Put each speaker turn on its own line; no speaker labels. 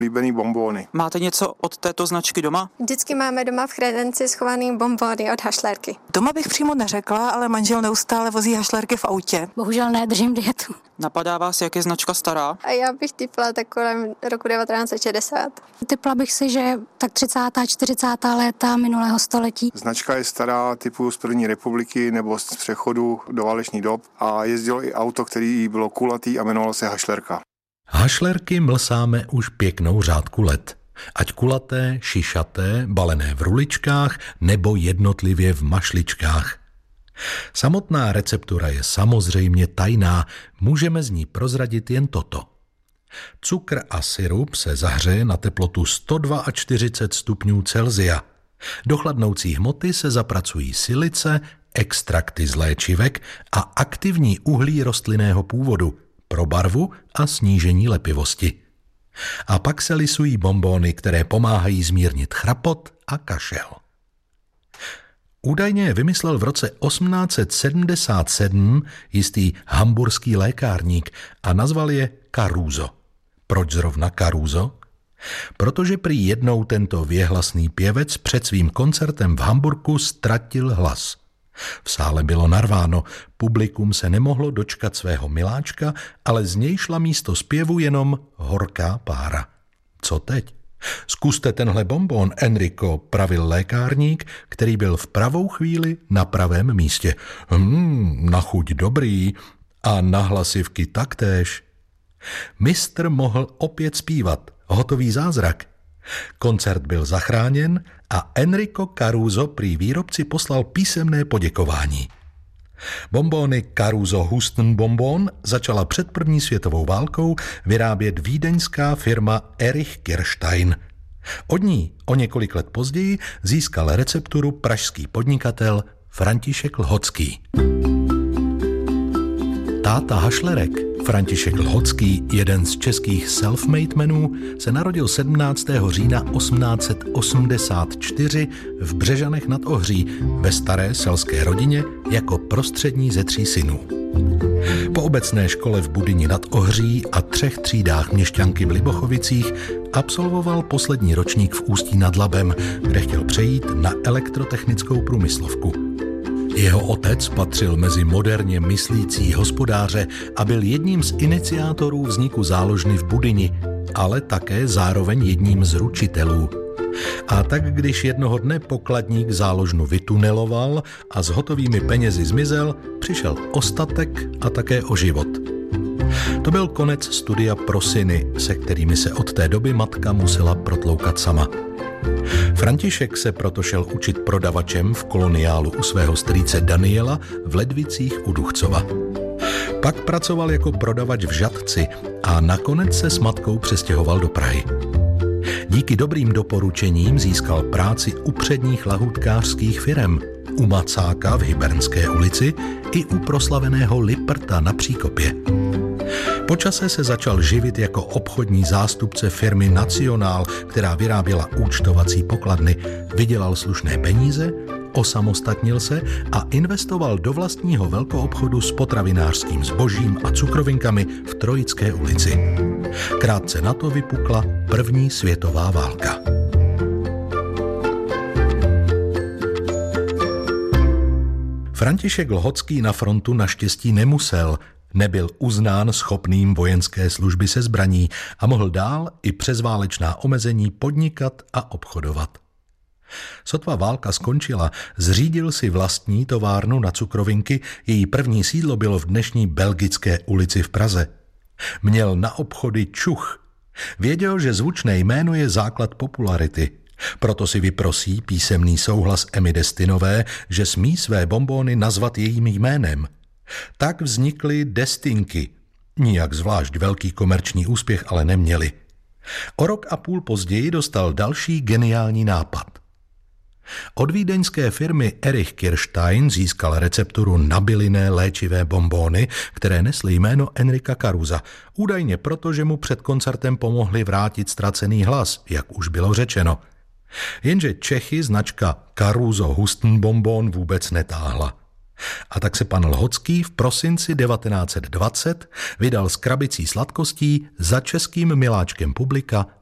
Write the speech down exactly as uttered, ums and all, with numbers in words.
Líbený bonbóny.
Máte něco od této značky doma?
Vždycky máme doma v kredenci schovaný bonbóny od Hašlerky.
Doma bych přímo neřekla, ale manžel neustále vozí Hašlerky v autě.
Bohužel ne, držím dietu.
Napadá vás, jak je značka stará?
A já bych typla tak kolem roku devatenáct set šedesát.
Typla bych si, že tak třicátá, čtyřicátá léta minulého století.
Značka je stará, typu z první republiky nebo z přechodu do válečných dob a jezdilo i auto, který bylo kulatý a jmenovalo se Hašlerka.
Hašlerky mlsáme už pěknou řádku let. Ať kulaté, šišaté, balené v ruličkách nebo jednotlivě v mašličkách. Samotná receptura je samozřejmě tajná, můžeme z ní prozradit jen toto. Cukr a sirup se zahřeje na teplotu sto čtyřicet dva stupňů Celsia. Do chladnoucí hmoty se zapracují silice, extrakty z léčivek a aktivní uhlí rostlinného původu pro barvu a snížení lepivosti. A pak se lisují bonbóny, které pomáhají zmírnit chrapot a kašel. Údajně je vymyslel v roce osmnáct set sedmdesát sedm jistý hamburský lékárník a nazval je Caruso. Proč zrovna Caruso? Protože prý jednou tento věhlasný pěvec před svým koncertem v Hamburku ztratil hlas. V sále bylo narváno, publikum se nemohlo dočkat svého miláčka, ale z něj šla místo zpěvu jenom horká pára. Co teď? Zkuste tenhle bonbon, Enrico, pravil lékárník, který byl v pravou chvíli na pravém místě. Hmm, na chuť dobrý a na hlasivky taktéž. Mistr mohl opět zpívat, hotový zázrak. Koncert byl zachráněn a Enrico Caruso prý výrobci poslal písemné poděkování. Bonbóny Caruso Hustenbonbon začala před první světovou válkou vyrábět vídeňská firma Erich Kirstein. Od ní o několik let později získal recepturu pražský podnikatel František Lhocký. Táta Hašlerek, František Lhocký, jeden z českých self-made menů, se narodil sedmnáctého října osmnáct set osmdesát čtyři v Břežanech nad Ohří ve staré selské rodině jako prostřední ze tří synů. Po obecné škole v Budyni nad Ohří a třech třídách měšťanky v Libochovicích absolvoval poslední ročník v Ústí nad Labem, kde chtěl přejít na elektrotechnickou průmyslovku. Jeho otec patřil mezi moderně myslící hospodáře a byl jedním z iniciátorů vzniku záložny v Budyni, ale také zároveň jedním z ručitelů. A tak, když jednoho dne pokladník záložnu vytuneloval a s hotovými penězi zmizel, přišel ostatek a také o život. To byl konec studia pro syny, se kterými se od té doby matka musela protloukat sama. František se proto šel učit prodavačem v koloniálu u svého strýce Daniela v Ledvicích u Duchcova. Pak pracoval jako prodavač v Žatci a nakonec se s matkou přestěhoval do Prahy. Díky dobrým doporučením získal práci u předních lahůdkářských firem, u Macáka v Hybernské ulici i u proslaveného Liperta na Příkopě. Po čase se začal živit jako obchodní zástupce firmy Nacionál, která vyráběla účtovací pokladny, vydělal slušné peníze, osamostatnil se a investoval do vlastního velkoobchodu s potravinářským zbožím a cukrovinkami v Trojické ulici. Krátce na to vypukla první světová válka. František Lhocký na frontu naštěstí nemusel, nebyl uznán schopným vojenské služby se zbraní a mohl dál i přes válečná omezení podnikat a obchodovat. Sotva válka skončila, zřídil si vlastní továrnu na cukrovinky, její první sídlo bylo v dnešní Belgické ulici v Praze. Měl na obchody čuch. Věděl, že zvučné jméno je základ popularity. Proto si vyprosí písemný souhlas Emmy Destinové, že smí své bonbóny nazvat jejím jménem. Tak vznikly Destinky. Nijak zvlášť velký komerční úspěch ale neměly. O rok a půl později dostal další geniální nápad. Od vídeňské firmy Erich Kirstein získal recepturu na bylinné léčivé bonbóny, které nesly jméno Enrika Carusa, údajně proto, že mu před koncertem pomohli vrátit ztracený hlas, jak už bylo řečeno. Jenže Čechy značka Caruso Hustenbonbon vůbec netáhla. A tak se pan Lhocký v prosinci devatenáct set dvacet vydal s krabicí sladkostí za českým miláčkem publika